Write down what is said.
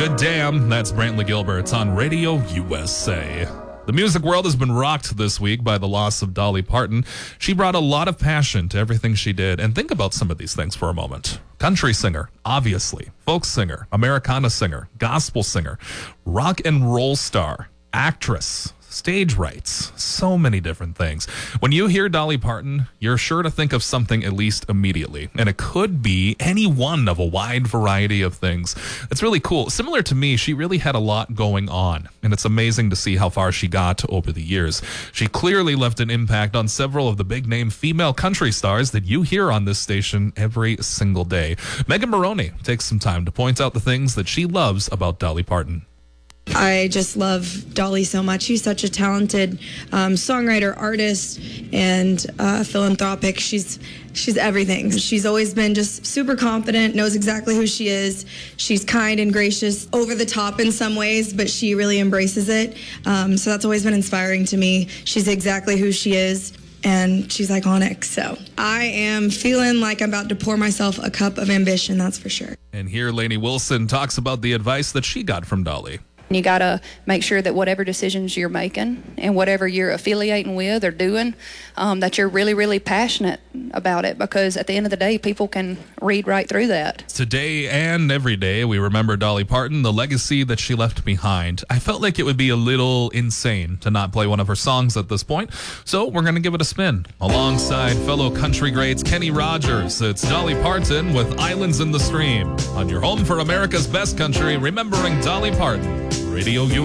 Good damn, that's Brantley Gilbert on Radio USA. The music world has been rocked this week by the loss of Dolly Parton. She brought a lot of passion to everything she did. And think about some of these things for a moment. Country singer, obviously. Folk singer, Americana singer, gospel singer, rock and roll star, actress, stage rights, so many different things. When you hear Dolly Parton, you're sure to think of something at least immediately. And it could be any one of a wide variety of things. It's really cool. Similar to me, she really had a lot going on. And it's amazing to see how far she got over the years. She clearly left an impact on several of the big name female country stars that you hear on this station every single day. Megan Moroney takes some time to point out the things that she loves about Dolly Parton. I just love Dolly so much. She's such a talented songwriter, artist, and philanthropic. She's everything. She's always been just super confident, knows exactly who she is. She's kind and gracious, over the top in some ways, but she really embraces it. So that's always been inspiring to me. She's exactly who she is, and she's iconic. So I am feeling like I'm about to pour myself a cup of ambition, that's for sure. And here Lainey Wilson talks about the advice that she got from Dolly. You got to make sure that whatever decisions you're making and whatever you're affiliating with or doing, that you're really, really passionate about it, because at the end of the day, people can read right through that. Today and every day, we remember Dolly Parton, the legacy that she left behind. I felt like it would be a little insane to not play one of her songs at this point, so we're going to give it a spin. Alongside fellow country greats Kenny Rogers, it's Dolly Parton with Islands in the Stream on your home for America's best country, remembering Dolly Parton. Radio